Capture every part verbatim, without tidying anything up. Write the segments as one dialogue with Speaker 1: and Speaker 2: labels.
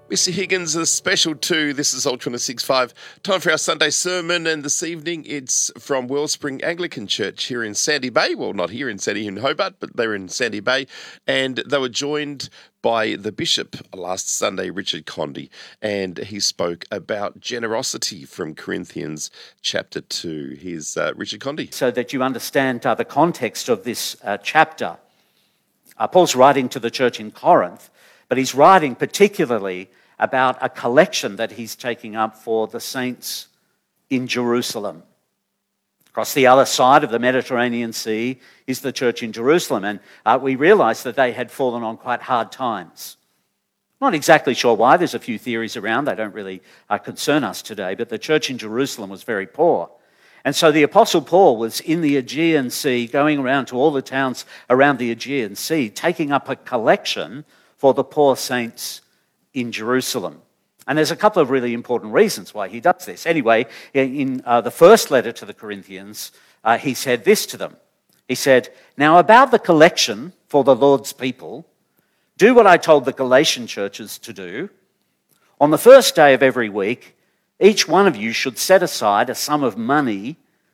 Speaker 1: Mister Higgins, a special two. This is Ultra six five. Time for our Sunday sermon, and this evening it's from Wellspring Anglican Church here in Sandy Bay. Well, not here in Sandy in Hobart, but they're in Sandy Bay, and they were joined by the Bishop last Sunday, Richard Condy, and he spoke about generosity from Corinthians chapter two. Here's uh, Richard Condy.
Speaker 2: So that you understand uh, the context of this uh, chapter. Uh, Paul's writing to the church in Corinth, but he's writing particularly about a collection that he's taking up for the saints in Jerusalem. Across the other side of the Mediterranean Sea is the church in Jerusalem, and uh, we realise that they had fallen on quite hard times. Not exactly sure why, there's a few theories around, they don't really uh, concern us today, but the church in Jerusalem was very poor. And so the Apostle Paul was in the Aegean Sea, going around to all the towns around the Aegean Sea, taking up a collection for the poor saints in Jerusalem. And there's a couple of really important reasons why he does this. Anyway, in uh, the first letter to the Corinthians, uh, he said this to them. He said, "Now about the collection for the Lord's people, do what I told the Galatian churches to do. On the first day of every week, each one of you should set aside a sum of money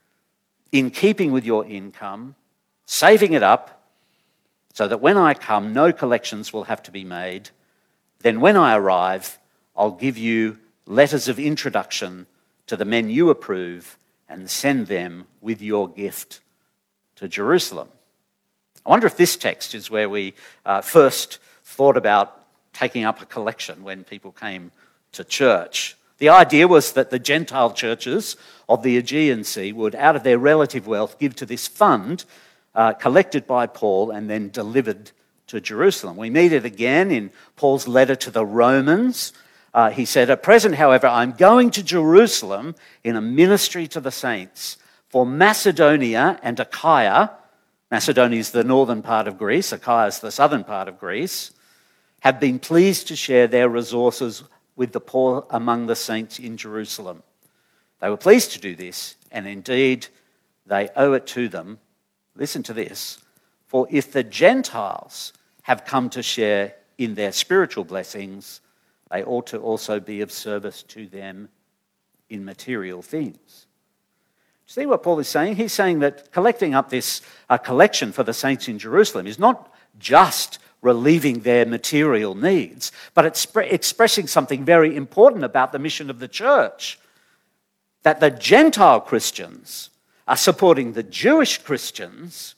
Speaker 2: in keeping with your income, saving it up, so that when I come, no collections will have to be made. Then when I arrive, I'll give you letters of introduction to the men you approve and send them with your gift to Jerusalem." I wonder if this text is where we uh, first thought about taking up a collection when people came to church. The idea was that the Gentile churches of the Aegean Sea would, out of their relative wealth, give to this fund uh, collected by Paul and then delivered to Jerusalem. We meet it again in Paul's letter to the Romans. Uh, he said, "At present, however, I'm going to Jerusalem in a ministry to the saints, for Macedonia and Achaia," Macedonia is the northern part of Greece, Achaia is the southern part of Greece, "have been pleased to share their resources with the poor among the saints in Jerusalem." They were pleased to do this, and indeed they owe it to them. Listen to this. "For if the Gentiles have come to share in their spiritual blessings, they ought to also be of service to them in material things." See what Paul is saying? He's saying that collecting up this uh, collection for the saints in Jerusalem is not just relieving their material needs, but it's expre- expressing something very important about the mission of the church. That the Gentile Christians are supporting the Jewish Christians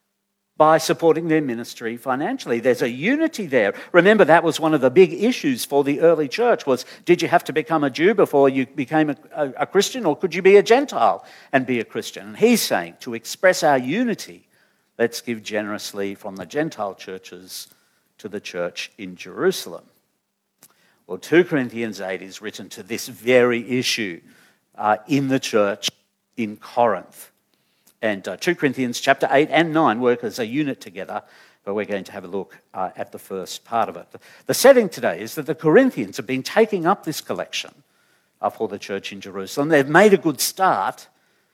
Speaker 2: by supporting their ministry financially. There's a unity there. Remember, that was one of the big issues for the early church was, did you have to become a Jew before you became a, a, a Christian, or could you be a Gentile and be a Christian? And he's saying, to express our unity, let's give generously from the Gentile churches to the church in Jerusalem. Well, Second Corinthians eight is written to this very issue uh, in the church in Corinth. And uh, Second Corinthians chapter eight and nine work as a unit together, but we're going to have a look uh, at the first part of it. The setting today is that the Corinthians have been taking up this collection uh, for the church in Jerusalem. They've made a good start,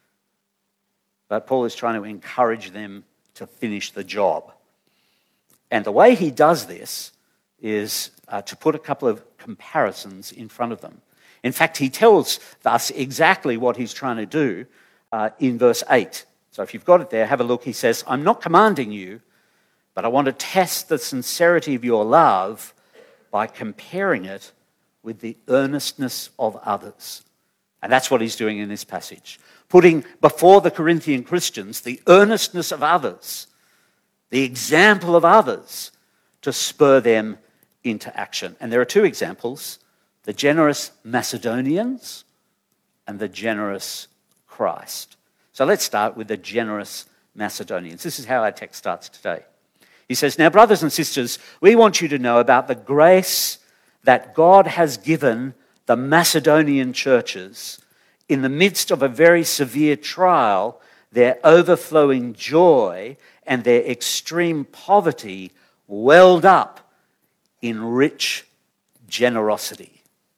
Speaker 2: but Paul is trying to encourage them to finish the job. And the way he does this is uh, to put a couple of comparisons in front of them. In fact, he tells us exactly what he's trying to do uh, in verse eight. So if you've got it there, have a look. He says, "I'm not commanding you, but I want to test the sincerity of your love by comparing it with the earnestness of others." And that's what he's doing in this passage. Putting before the Corinthian Christians the earnestness of others, the example of others, to spur them into action. And there are two examples, the generous Macedonians and the generous Christ. So let's start with the generous Macedonians. This is how our text starts today. He says, "Now, brothers and sisters, we want you to know about the grace that God has given the Macedonian churches in the midst of a very severe trial. Their overflowing joy and their extreme poverty welled up in rich generosity."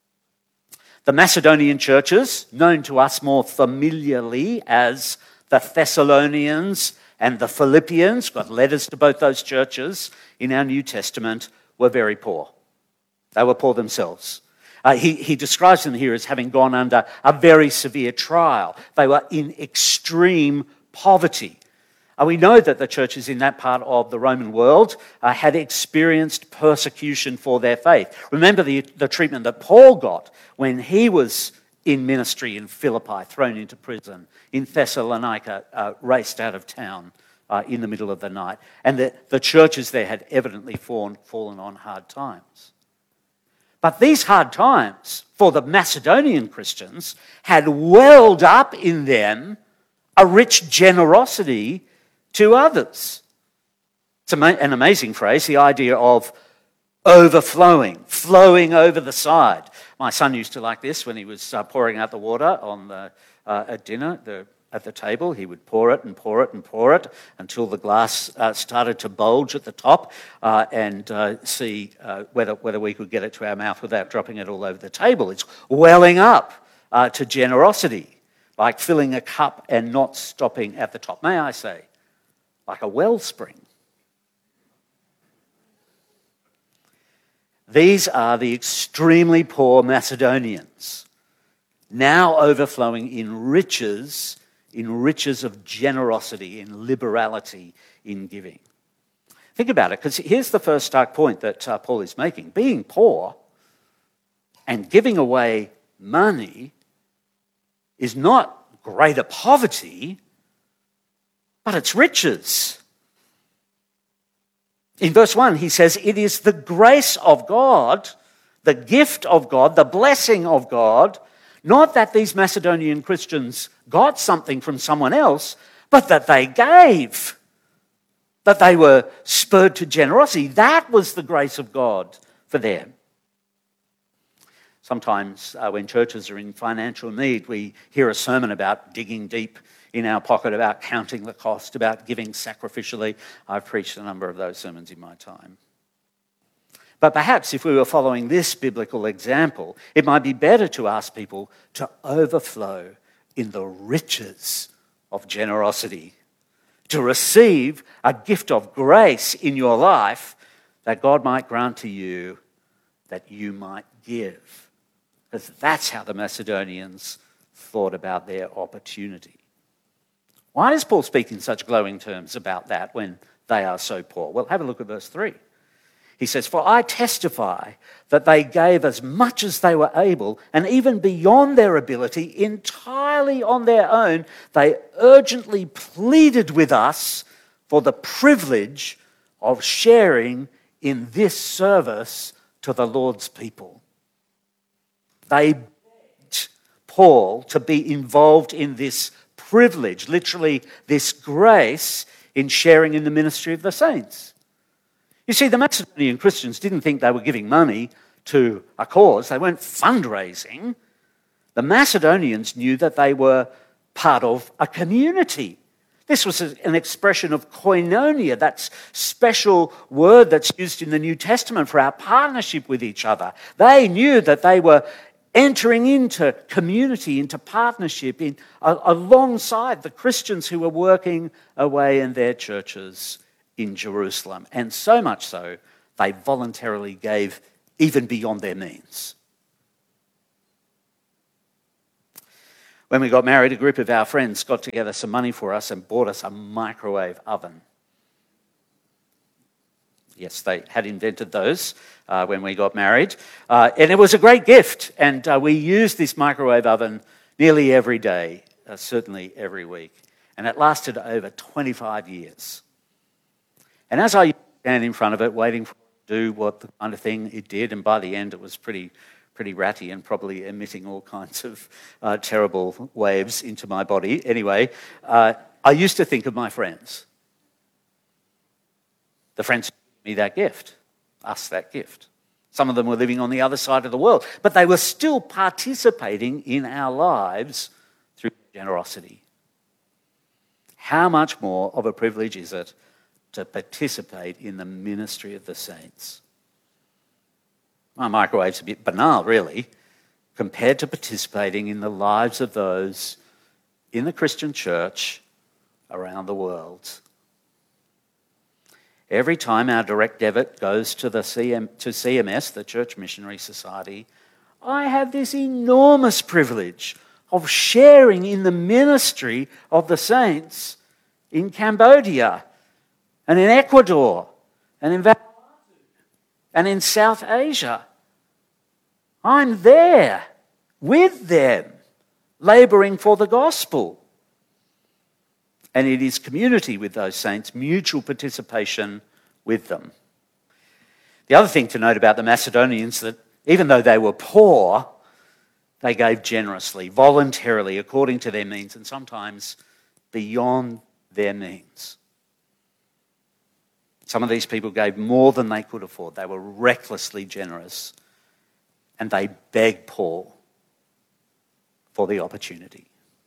Speaker 2: The Macedonian churches, known to us more familiarly as the Thessalonians and the Philippians, got letters to both those churches in our New Testament, were very poor. They were poor themselves. Uh, he, he describes them here as having gone under a very severe trial. They were in extreme poverty. Uh, we know that the churches in that part of the Roman world uh, had experienced persecution for their faith. Remember the, the treatment that Paul got when he was in ministry in Philippi, thrown into prison, in Thessalonica, uh, raced out of town uh, in the middle of the night. And the, the churches there had evidently fallen, fallen on hard times. But these hard times for the Macedonian Christians had welled up in them a rich generosity to others. It's an amazing phrase, the idea of overflowing, flowing over the side. My son used to like this when he was uh, pouring out the water on the, uh, at dinner, the at the table. He would pour it and pour it and pour it until the glass uh, started to bulge at the top uh, and uh, see uh, whether, whether we could get it to our mouth without dropping it all over the table. It's welling up uh, to generosity, like filling a cup and not stopping at the top. May I say, like a wellspring. These are the extremely poor Macedonians, now overflowing in riches in riches of generosity, in liberality, in giving. Think about it, because here's the first stark point that uh, Paul is making. Being poor and giving away money is not greater poverty, but it's riches. In verse one, he says, it is the grace of God, the gift of God, the blessing of God, not that these Macedonian Christians got something from someone else, but that they gave, that they were spurred to generosity. That was the grace of God for them. Sometimes uh, when churches are in financial need, we hear a sermon about digging deep in our pocket, about counting the cost, about giving sacrificially. I've preached a number of those sermons in my time. But perhaps if we were following this biblical example, it might be better to ask people to overflow in the riches of generosity, to receive a gift of grace in your life that God might grant to you that you might give. Because that's how the Macedonians thought about their opportunity. Why does Paul speak in such glowing terms about that when they are so poor? Well, have a look at verse three. He says, for I testify that they gave as much as they were able, and even beyond their ability, entirely on their own. They urgently pleaded with us for the privilege of sharing in this service to the Lord's people. They begged Paul to be involved in this privilege, literally this grace in sharing in the ministry of the saints. You see, the Macedonian Christians didn't think they were giving money to a cause. They weren't fundraising. The Macedonians knew that they were part of a community. This was an expression of koinonia, that special word that's used in the New Testament for our partnership with each other. They knew that they were entering into community, into partnership in, uh, alongside the Christians who were working away in their churches in Jerusalem. And so much so, they voluntarily gave even beyond their means. When we got married, a group of our friends got together some money for us and bought us a microwave oven. Yes, they had invented those uh, when we got married. Uh, and it was a great gift. And uh, we used this microwave oven nearly every day, uh, certainly every week. And it lasted over twenty-five years. And as I stand in front of it, waiting for it to do what the kind of thing it did, and by the end it was pretty pretty ratty and probably emitting all kinds of uh, terrible waves into my body. Anyway, uh, I used to think of my friends. The friends who gave me that gift, us that gift. Some of them were living on the other side of the world, but they were still participating in our lives through generosity. How much more of a privilege is it to participate in the ministry of the saints? My microwave's a bit banal, really, compared to participating in the lives of those in the Christian church around the world. Every time our direct debit goes to the C M, to C M S, the Church Missionary Society, I have this enormous privilege of sharing in the ministry of the saints in Cambodia and in Ecuador and in Vanuatu and in South Asia. I'm there with them, labouring for the gospel. And it is community with those saints, mutual participation with them. The other thing to note about the Macedonians, that even though they were poor, they gave generously, voluntarily, according to their means, and sometimes beyond their means. Some of these people gave more than they could afford. They were recklessly generous, and they begged Paul for the opportunity.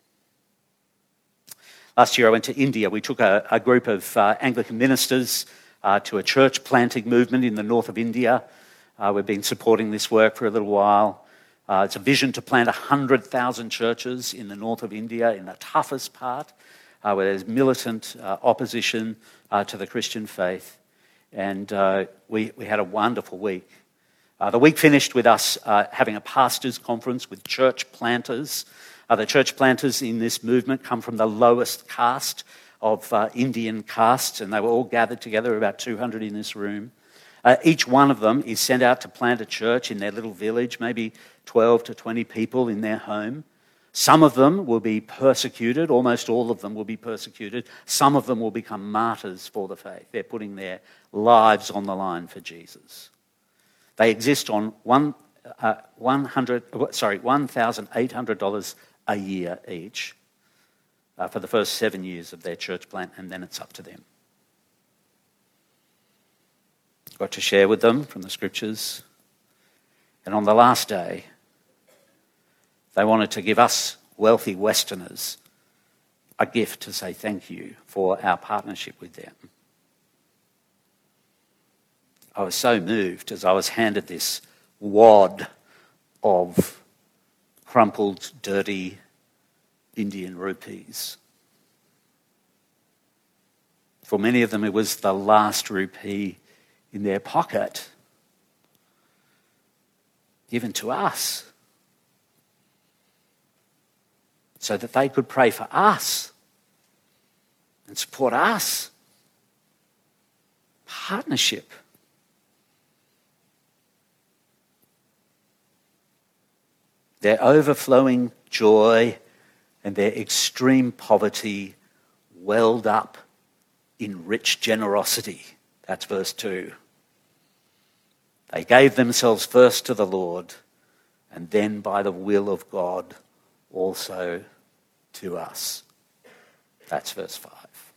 Speaker 2: Last year I went to India. We took a, a group of uh, Anglican ministers uh, to a church planting movement in the north of India. Uh, we've been supporting this work for a little while. Uh, it's a vision to plant one hundred thousand churches in the north of India, in the toughest part, uh, where there's militant uh, opposition uh, to the Christian faith. And uh, we, we had a wonderful week. Uh, the week finished with us uh, having a pastors' conference with church planters. Uh, the church planters in this movement come from the lowest caste of uh, Indian castes, and they were all gathered together, about two hundred in this room. Uh, each one of them is sent out to plant a church in their little village, maybe twelve to twenty people in their home. Some of them will be persecuted, almost all of them will be persecuted. Some of them will become martyrs for the faith. They're putting their lives on the line for Jesus. They exist on one, uh, one hundred, sorry, one thousand eight hundred dollars a year each uh, for the first seven years of their church plant, and then it's up to them. Got to share with them from the scriptures. And on the last day, they wanted to give us wealthy Westerners a gift to say thank you for our partnership with them. I was so moved as I was handed this wad of crumpled, dirty Indian rupees. For many of them, it was the last rupee in their pocket given to us so that they could pray for us and support us. Partnership. Their overflowing joy and their extreme poverty welled up in rich generosity. That's verse two. They gave themselves first to the Lord, and then by the will of God also to us. That's verse five.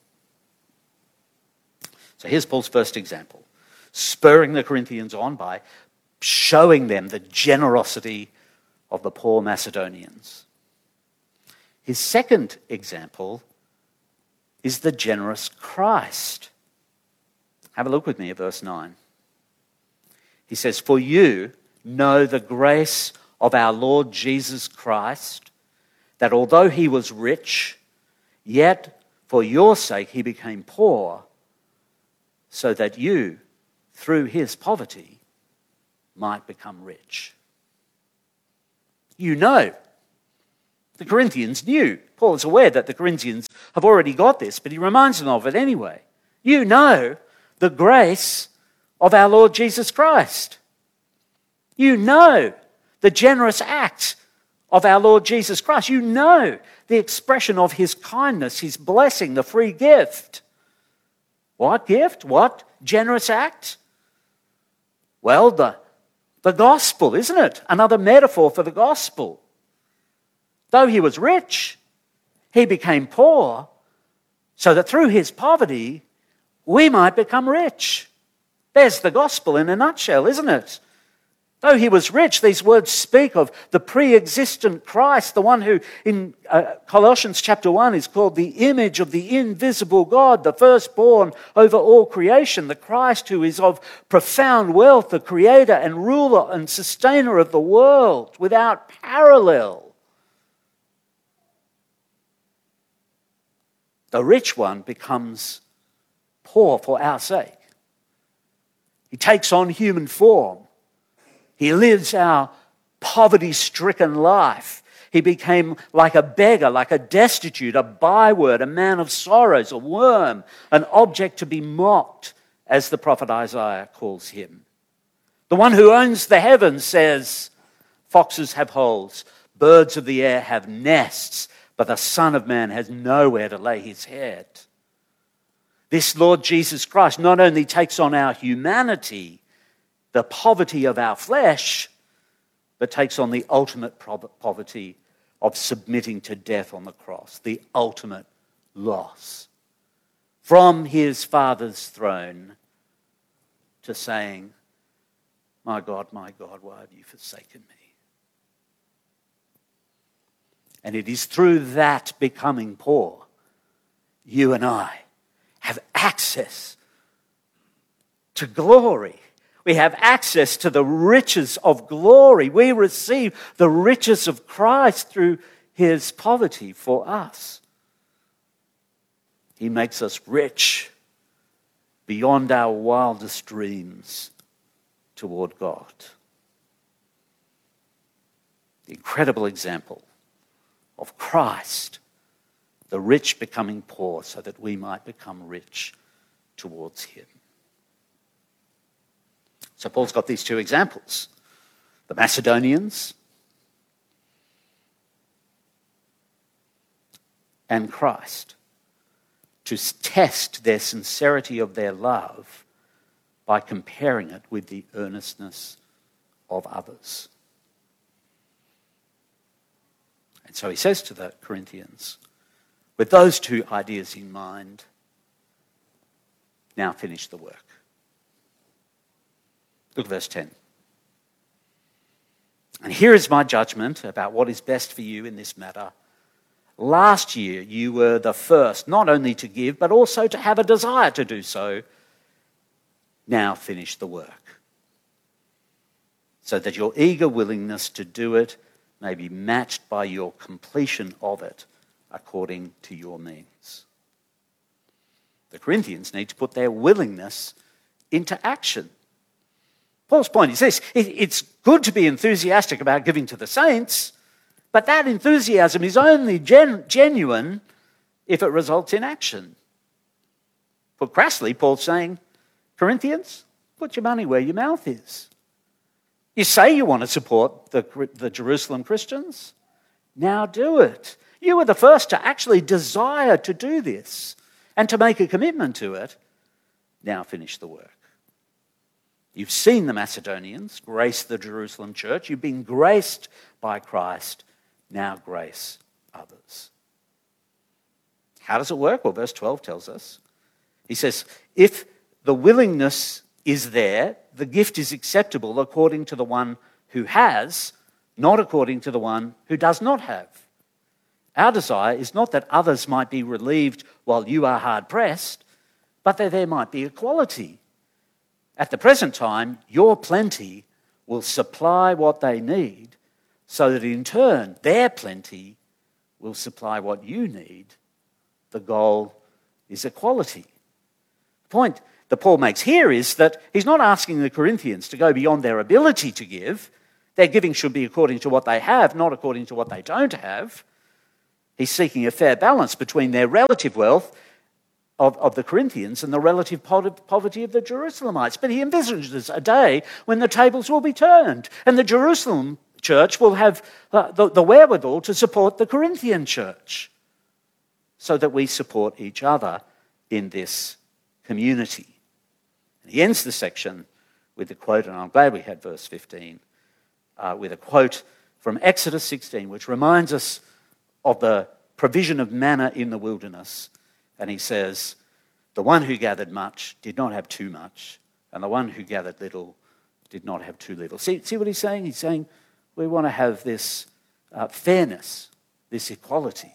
Speaker 2: So here's Paul's first example, spurring the Corinthians on by showing them the generosity of the poor Macedonians. His second example is the generous Christ. Have a look with me at verse nine. He says, "For you know the grace of our Lord Jesus Christ, that although he was rich, yet for your sake he became poor, so that you, through his poverty, might become rich." You know. The Corinthians knew. Paul is aware that the Corinthians have already got this, but he reminds them of it anyway. You know the grace of our Lord Jesus Christ. You know the generous act of our Lord Jesus Christ. You know the expression of his kindness, his blessing, the free gift. What gift? What generous act? Well, the The gospel, isn't it? Another metaphor for the gospel. Though he was rich, he became poor, so that through his poverty, we might become rich. There's the gospel in a nutshell, isn't it? Though he was rich, these words speak of the pre-existent Christ, the one who in uh, Colossians chapter one is called the image of the invisible God, the firstborn over all creation, the Christ who is of profound wealth, the creator and ruler and sustainer of the world without parallel. The rich one becomes poor for our sake, He takes on human form. He lives our poverty-stricken life. He became like a beggar, like a destitute, a byword, a man of sorrows, a worm, an object to be mocked, as the prophet Isaiah calls him. The one who owns the heavens says, foxes have holes, birds of the air have nests, but the Son of Man has nowhere to lay his head. This Lord Jesus Christ not only takes on our humanity, the poverty of our flesh, but takes on the ultimate poverty of submitting to death on the cross, the ultimate loss. From his Father's throne to saying, my God, my God, why have you forsaken me? And it is through that becoming poor, you and I have access to glory. We have access to the riches of glory. We receive the riches of Christ through his poverty for us. He makes us rich beyond our wildest dreams toward God. The incredible example of Christ, the rich becoming poor so that we might become rich towards him. So Paul's got these two examples. The Macedonians and Christ, to test their sincerity of their love by comparing it with the earnestness of others. And so he says to the Corinthians, with those two ideas in mind, now finish the work. Look at verse ten. And here is my judgment about what is best for you in this matter. Last year you were the first not only to give, but also to have a desire to do so. Now finish the work, so that your eager willingness to do it may be matched by your completion of it according to your means. The Corinthians need to put their willingness into action. Paul's point is this: it's good to be enthusiastic about giving to the saints, but that enthusiasm is only gen- genuine if it results in action. Put crassly, Paul's saying, Corinthians, put your money where your mouth is. You say you want to support the, the Jerusalem Christians. Now do it. You were the first to actually desire to do this and to make a commitment to it. Now finish the work. You've seen the Macedonians grace the Jerusalem church. You've been graced by Christ. Now grace others. How does it work? Well, verse twelve tells us. He says, if the willingness is there, the gift is acceptable according to the one who has, not according to the one who does not have. Our desire is not that others might be relieved while you are hard-pressed, but that there might be equality. At the present time, your plenty will supply what they need, so that in turn, their plenty will supply what you need. The goal is equality. The point that Paul makes here is that he's not asking the Corinthians to go beyond their ability to give. Their giving should be according to what they have, not according to what they don't have. He's seeking a fair balance between their relative wealth Of, of the Corinthians and the relative poverty of the Jerusalemites. But he envisages a day when the tables will be turned and the Jerusalem church will have uh, the, the wherewithal to support the Corinthian church, so that we support each other in this community. And he ends the section with a quote, and I'm glad we had verse fifteen, uh, with a quote from Exodus sixteen, which reminds us of the provision of manna in the wilderness. And he says, the one who gathered much did not have too much, and the one who gathered little did not have too little. See, see what he's saying? He's saying we want to have this uh, fairness, this equality.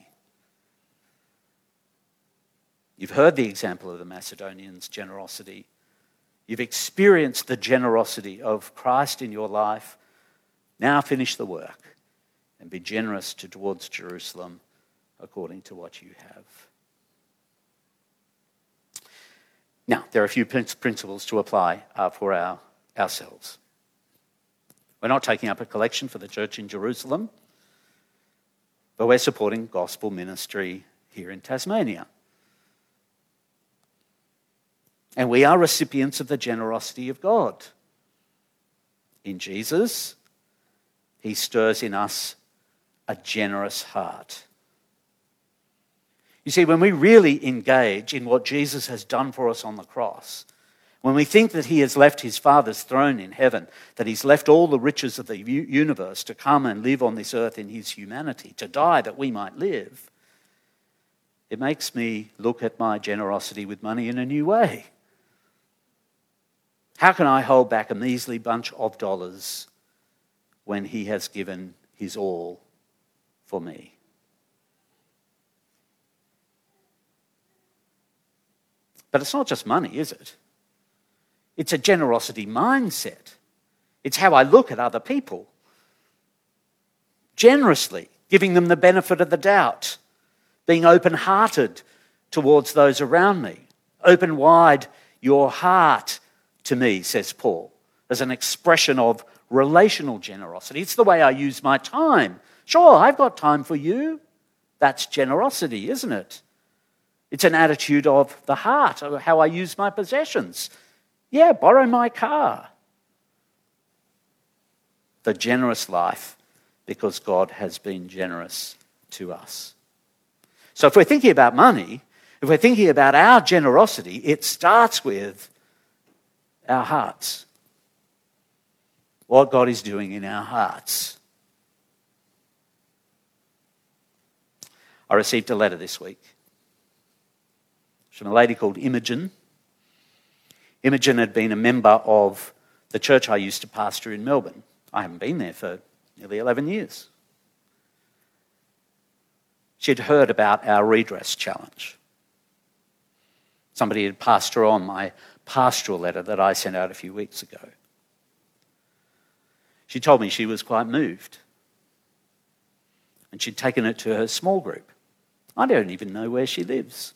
Speaker 2: You've heard the example of the Macedonians' generosity. You've experienced the generosity of Christ in your life. Now finish the work and be generous to, towards Jerusalem according to what you have. Now, there are a few principles to apply uh, for our, ourselves. We're not taking up a collection for the church in Jerusalem, but we're supporting gospel ministry here in Tasmania. And we are recipients of the generosity of God. In Jesus, he stirs in us a generous heart. You see, when we really engage in what Jesus has done for us on the cross, when we think that he has left his Father's throne in heaven, that he's left all the riches of the universe to come and live on this earth in his humanity, to die that we might live, it makes me look at my generosity with money in a new way. How can I hold back a measly bunch of dollars when he has given his all for me? But it's not just money, is it? It's a generosity mindset. It's how I look at other people. Generously, giving them the benefit of the doubt, being open-hearted towards those around me. Open wide your heart to me, says Paul, as an expression of relational generosity. It's the way I use my time. Sure, I've got time for you. That's generosity, isn't it? It's an attitude of the heart, of how I use my possessions. Yeah, borrow my car. The generous life, because God has been generous to us. So if we're thinking about money, if we're thinking about our generosity, it starts with our hearts. What God is doing in our hearts. I received a letter this week from a lady called Imogen. Imogen had been a member of the church I used to pastor in Melbourne. I haven't been there for nearly eleven years. She'd heard about our redress challenge. Somebody had passed her on my pastoral letter that I sent out a few weeks ago. She told me she was quite moved. And she'd taken it to her small group. I don't even know where she lives.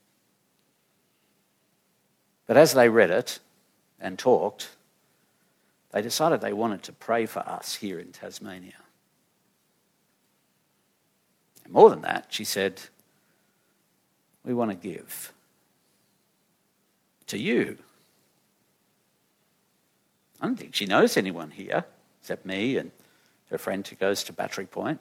Speaker 2: But as they read it and talked, they decided they wanted to pray for us here in Tasmania. And more than that, she said, we want to give to you. I don't think she knows anyone here except me and her friend who goes to Battery Point.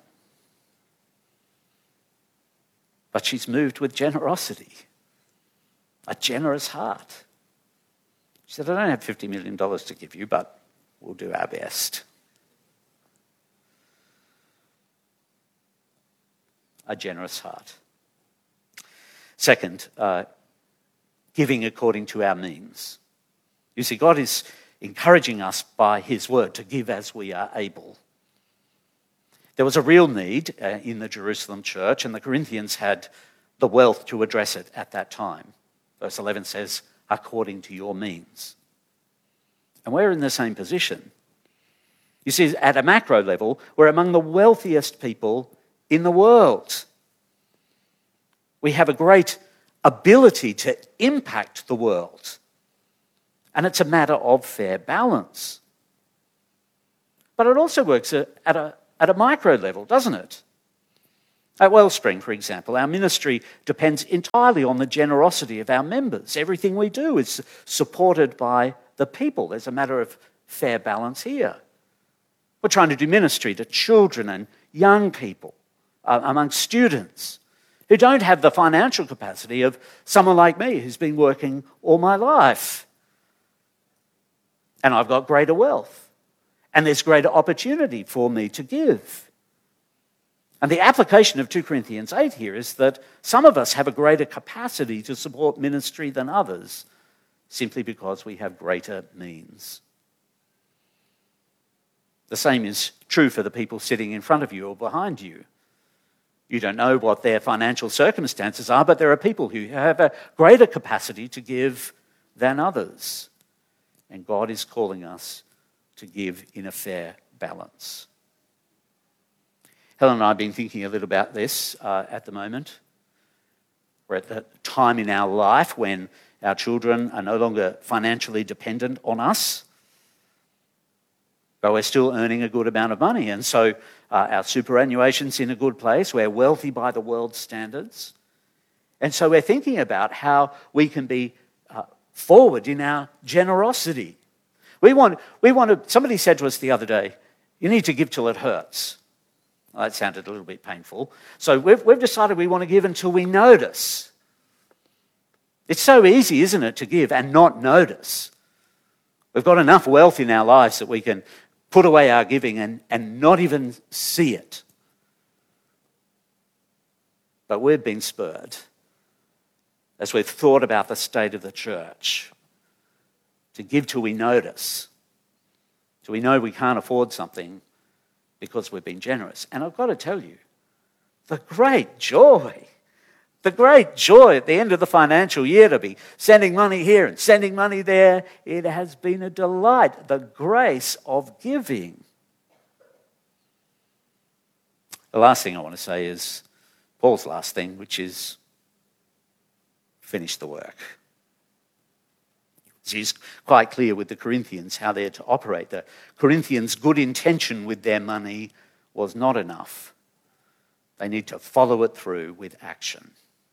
Speaker 2: But she's moved with generosity, a generous heart. She said, I don't have fifty million dollars to give you, but we'll do our best. A generous heart. Second, uh, giving according to our means. You see, God is encouraging us by his word to give as we are able. There was a real need uh, in the Jerusalem church, and the Corinthians had the wealth to address it at that time. Verse eleven says, according to your means. And we're in the same position. You see, at a macro level, we're among the wealthiest people in the world. We have a great ability to impact the world. And it's a matter of fair balance. But it also works at a, at a micro level, doesn't it? At Wellspring, for example, our ministry depends entirely on the generosity of our members. Everything we do is supported by the people. There's a matter of fair balance here. We're trying to do ministry to children and young people, uh, among students who don't have the financial capacity of someone like me who's been working all my life. And I've got greater wealth. And there's greater opportunity for me to give. And the application of two Corinthians eight here is that some of us have a greater capacity to support ministry than others, simply because we have greater means. The same is true for the people sitting in front of you or behind you. You don't know what their financial circumstances are, but there are people who have a greater capacity to give than others. And God is calling us to give in a fair balance. Helen and I have been thinking a little about this uh, at the moment. We're at the time in our life when Our children are no longer financially dependent on us, but we're still earning a good amount of money. And so uh, our superannuation's in a good place. We're wealthy by the world's standards. And so we're thinking about how we can be uh, forward in our generosity. We want, we want to, somebody said to us the other day, you need to give till it hurts. Well, that sounded a little bit painful. So we've, we've decided we want to give until we notice. It's so easy, isn't it, to give and not notice. We've got enough wealth in our lives that we can put away our giving and, and not even see it. But we've been spurred, as we've thought about the state of the church, to give till we notice, till we know we can't afford something because we've been generous. And I've got to tell you, the great joy, the great joy at the end of the financial year to be sending money here and sending money there, it has been a delight, the grace of giving. The last thing I want to say is Paul's last thing, which is finish the work. He's quite clear with the Corinthians how they're to operate. The Corinthians' good intention with their money was not enough. They need to follow it through with action.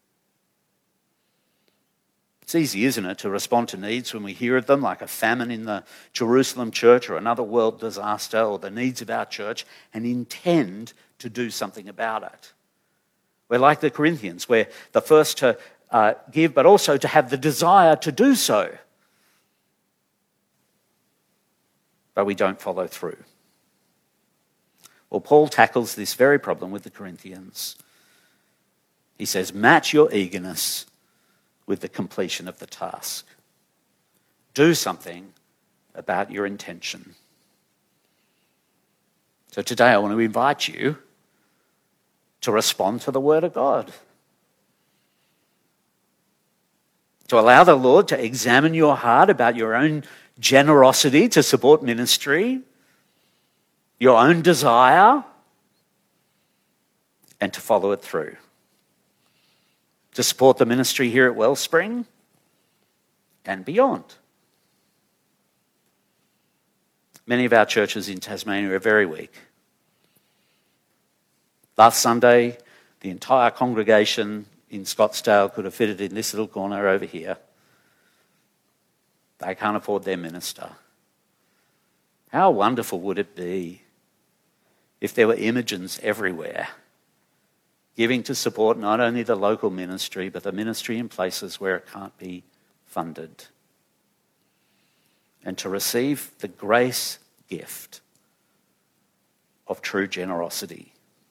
Speaker 2: It's easy, isn't it, to respond to needs when we hear of them, like a famine in the Jerusalem church or another world disaster or the needs of our church, and intend to do something about it. We're like the Corinthians. We're the first to uh, give, but also to have the desire to do so. But we don't follow through. Well, Paul tackles this very problem with the Corinthians. He says, match your eagerness with the completion of the task. Do something about your intention. So today I want to invite you to respond to the Word of God. To allow the Lord to examine your heart about your own generosity to support ministry, your own desire, and to follow it through. To support the ministry here at Wellspring and beyond. Many of our churches in Tasmania are very weak. Last Sunday, the entire congregation in Scottsdale could have fitted in this little corner over here. They can't afford their minister. How wonderful would it be if there were Imogens everywhere, giving to support not only the local ministry, but the ministry in places where it can't be funded, and to receive the grace gift of true generosity,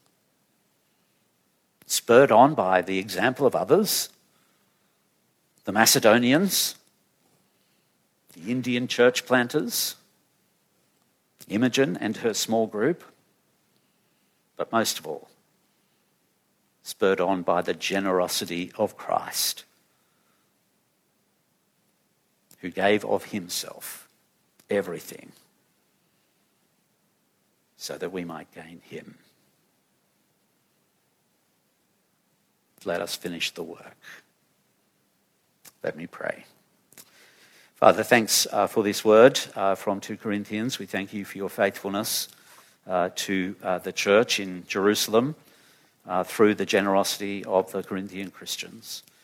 Speaker 2: spurred on by the example of others, the Macedonians, the Indian church planters, Imogen and her small group, but most of all, spurred on by the generosity of Christ, who gave of himself everything so that we might gain him. Let us finish the work. Let me pray. Father, thanks uh, for this word uh, from Second Corinthians. We thank you for your faithfulness uh, to uh, the church in Jerusalem uh, through the generosity of the Corinthian Christians.